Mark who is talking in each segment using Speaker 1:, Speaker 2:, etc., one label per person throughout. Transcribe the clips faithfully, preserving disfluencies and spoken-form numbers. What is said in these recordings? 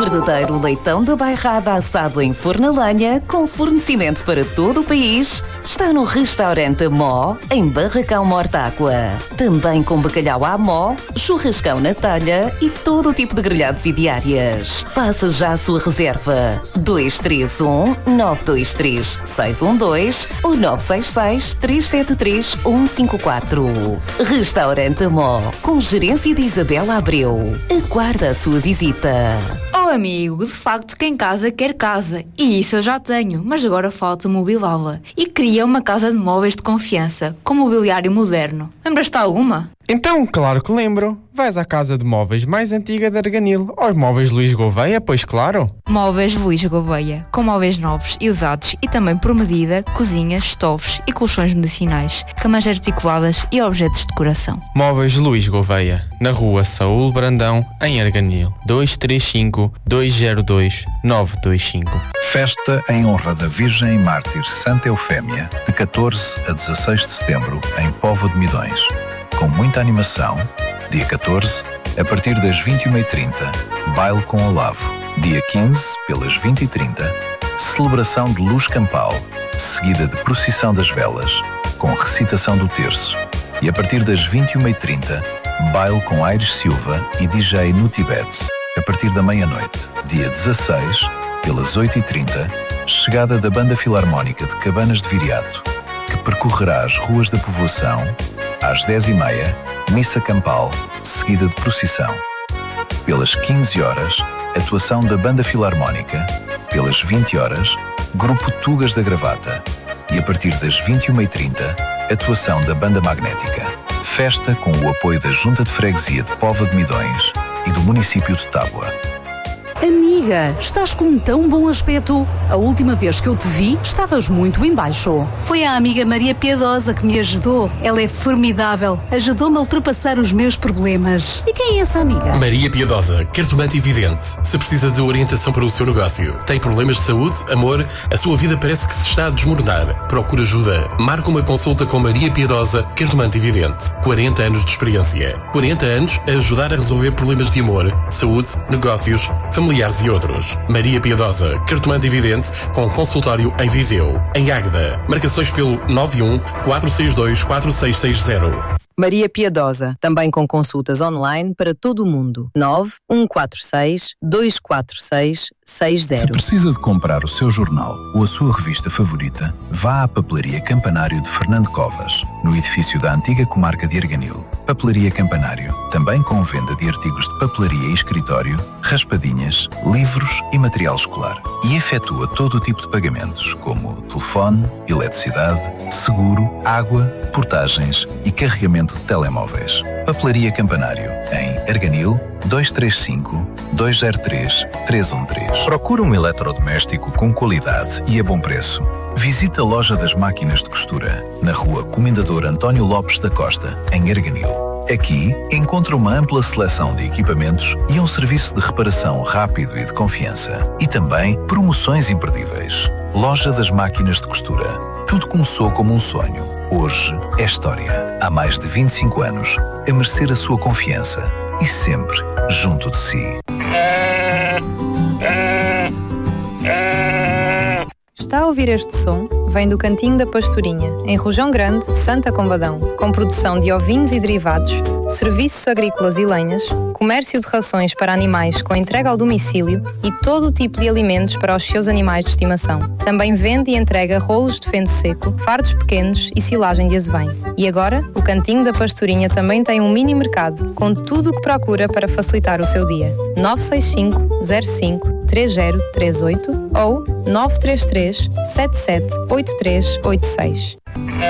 Speaker 1: verdadeiro leitão da bairrada assado em forno a lenha, com fornecimento para todo o país, está no Restaurante Mó, em Barracão Mortágua. Também com bacalhau à mó, churrascão na talha e todo o tipo de grelhados e diárias. Faça já a sua reserva. dois três um, nove dois três, seis um dois ou nove seis seis, três sete três, um cinco quatro. Restaurante Mó, com gerência de Isabela Abreu. Aguarda a sua visita.
Speaker 2: Oh amigo, de facto quem casa quer casa. E isso eu já tenho, mas agora falta mobilá-la. E queria uma casa de móveis de confiança, com mobiliário moderno. Lembras-te alguma?
Speaker 3: Então, claro que lembro. Vais à casa de móveis mais antiga de Arganil, aos Móveis Luís Gouveia, pois claro.
Speaker 2: Móveis Luís Gouveia, com móveis novos e usados e também por medida, cozinhas, estofos e colchões medicinais, camas articuladas e objetos de decoração.
Speaker 3: Móveis Luís Gouveia, na rua Saúl Brandão, em Arganil, dois três cinco, dois zero dois, nove dois cinco.
Speaker 4: Festa em honra da Virgem e Mártir Santa Eufémia, de catorze a dezasseis de setembro, em Póvoa de Midões. Com muita animação, dia catorze, a partir das vinte e uma e trinta, baile com Olavo. Dia quinze, pelas vinte e trinta, celebração de luz campal, seguida de procissão das velas, com recitação do terço. E a partir das vinte e uma e trinta, baile com Aires Silva e D J no Tibete. A partir da meia-noite, dia dezasseis, pelas oito e trinta, chegada da Banda Filarmónica de Cabanas de Viriato, que percorrerá as ruas da povoação. Às dez e meia, missa campal, seguida de procissão. Pelas quinze horas, atuação da Banda Filarmónica. Pelas vinte horas, Grupo Tugas da Gravata. E a partir das vinte e uma e trinta, atuação da Banda Magnética. Festa com o apoio da Junta de Freguesia de Póvoa de Midões e do município de Tábua.
Speaker 5: Amiga, estás com um tão bom aspecto. A última vez que eu te vi, estavas muito em baixo.
Speaker 6: Foi a amiga Maria Piedosa que me ajudou. Ela é formidável. Ajudou-me a ultrapassar os meus problemas.
Speaker 5: E quem é essa amiga?
Speaker 7: Maria Piedosa, cartomante evidente. Se precisa de orientação para o seu negócio, tem problemas de saúde, amor, a sua vida parece que se está a desmoronar. Procura ajuda. Marca uma consulta com Maria Piedosa, cartomante evidente. quarenta anos de experiência. quarenta anos a ajudar a resolver problemas de amor, saúde, negócios, família, familiares e outros. Maria Piedosa, cartomante evidente, com consultório em Viseu. Em Águeda, marcações pelo nove um, quatro seis dois, quatro seis seis zero.
Speaker 8: Maria Piedosa, também com consultas online para todo o mundo. nove um quatro seis, dois quatro seis, seis zero.
Speaker 4: Se precisa de comprar o seu jornal ou a sua revista favorita, vá à Papelaria Campanário de Fernando Covas, no edifício da antiga comarca de Arganil. Papelaria Campanário, também com venda de artigos de papelaria e escritório, raspadinhas, livros e material escolar. E efetua todo o tipo de pagamentos, como telefone, eletricidade, seguro, água, portagens e carregamento de telemóveis. Papelaria Campanário, em Arganil, dois três cinco, dois zero três, três um três. Procura um eletrodoméstico com qualidade e a bom preço? Visite a Loja das Máquinas de Costura, na rua Comendador António Lopes da Costa, em Arganil. Aqui encontra uma ampla seleção de equipamentos e um serviço de reparação rápido e de confiança. E também promoções imperdíveis. Loja das Máquinas de Costura. Tudo começou como um sonho. Hoje é história. Há mais de vinte e cinco anos, a merecer a sua confiança e sempre junto de si.
Speaker 9: Está a ouvir este som? Vem do Cantinho da Pastorinha, em Rojão Grande, Santa Combadão, com produção de ovinos e derivados, serviços agrícolas e lenhas, comércio de rações para animais com entrega ao domicílio e todo o tipo de alimentos para os seus animais de estimação. Também vende e entrega rolos de feno seco, fardos pequenos e silagem de azevém. E agora, o Cantinho da Pastorinha também tem um mini mercado, com tudo o que procura para facilitar o seu dia. nove seis cinco, zero cinco, três zero três oito ou nove três três, sete sete oito três oito seis.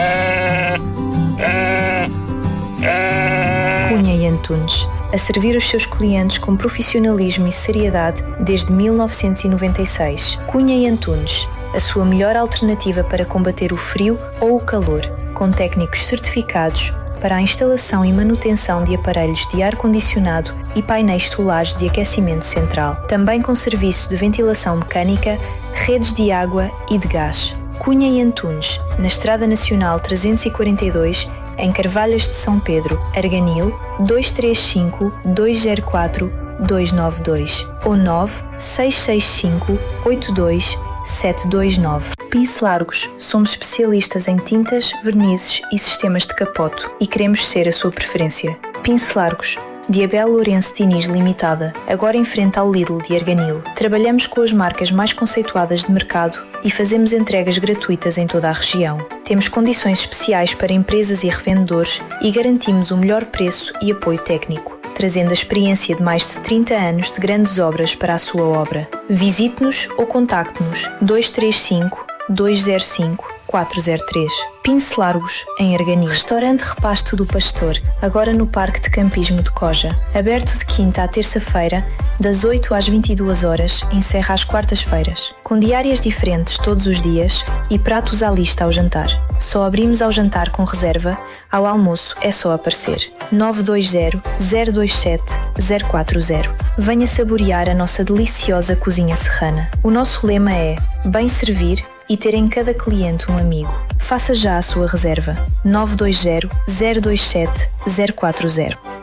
Speaker 10: Cunha e Antunes, a servir os seus clientes com profissionalismo e seriedade desde mil novecentos e noventa e seis. Cunha e Antunes, a sua melhor alternativa para combater o frio ou o calor, com técnicos certificados para a instalação e manutenção de aparelhos de ar-condicionado e painéis solares de aquecimento central. Também com serviço de ventilação mecânica, redes de água e de gás. Cunha e Antunes, na Estrada Nacional trezentos e quarenta e dois, em Carvalhas de São Pedro, Arganil, dois três cinco, dois zero quatro, dois nove dois ou nove seis seis cinco oito dois sete dois nove. Pincelargos. Somos especialistas em tintas, vernizes e sistemas de capoto e queremos ser a sua preferência. Pincelargos. Diabel Lourenço Diniz Limitada, agora em frente ao Lidl de Arganil. Trabalhamos com as marcas mais conceituadas de mercado e fazemos entregas gratuitas em toda a região. Temos condições especiais para empresas e revendedores e garantimos o melhor preço e apoio técnico, trazendo a experiência de mais de trinta anos de grandes obras para a sua obra. Visite-nos ou contacte-nos dois três cinco, dois zero cinco, quatro zero três. Pincelargos, em Arganil. Restaurante Repasto do Pastor, agora no Parque de Campismo de Coja. Aberto de quinta à terça-feira, das oito às vinte e duas horas, encerra às quartas-feiras. Com diárias diferentes todos os dias e pratos à lista ao jantar. Só abrimos ao jantar com reserva, ao almoço é só aparecer. nove dois zero, zero dois sete, zero quatro zero. Venha saborear a nossa deliciosa cozinha serrana. O nosso lema é bem servir e ter em cada cliente um amigo. Faça já a sua reserva. nove dois zero, zero dois sete, zero quatro zero.